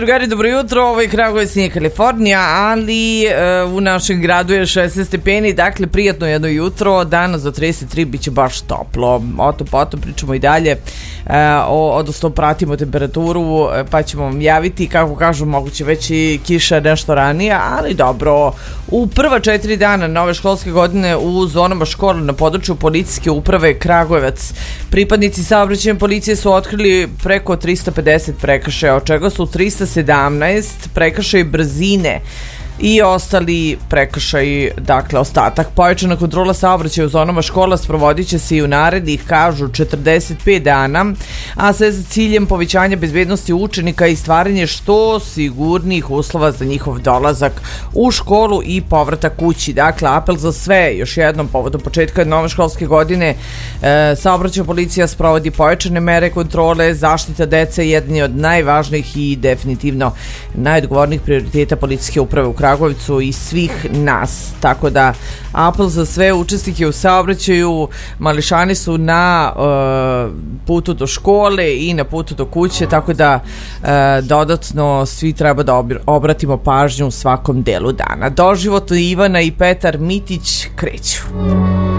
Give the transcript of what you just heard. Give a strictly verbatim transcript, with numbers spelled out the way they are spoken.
drugari, dobro jutro. Ovo je Kragujevac, nije Kalifornija, ali e, u našem gradu je šesnaest stepeni, dakle prijatno jedno jutro. Danas do trideset tri bit će baš toplo. O tom potom pričamo i dalje, e, o, odnosno pratimo temperaturu, pa ćemo vam javiti, kako kažu, moguće već i kiša nešto ranije, ali dobro. U prva četiri dana nove školske godine u zonama škola na području policijske uprave Kragujevac pripadnici saobraćajne policije su otkrili preko trista pedeset prekršaja, od čega su trista sedamnaest prekršaji brzine i ostali prekršaji, dakle ostatak. Pojačana kontrola saobraćaja u zonama škola sprovodit će se i u narednih, kažu, četrdeset pet dana, a sve za ciljem povećanja bezbednosti učenika i stvaranje što sigurnijih uslova za njihov dolazak u školu i povratak kući. Dakle, apel za sve, još jednom, povodom početka nove školske godine, e, saobraćajna policija sprovodi pojačane mere kontrole, zaštita dece je jedan od najvažnijih i definitivno najodgovornijih prioriteta policijske uprave u Kragujevcu i svih nas, tako da apel za sve učesnike u saobraćaju. Mališani su na uh, putu do škole i na putu do kuće, tako da uh, dodatno svi treba da obratimo pažnju u svakom delu dana. Doživotno Ivana i Petar Mitić kreću.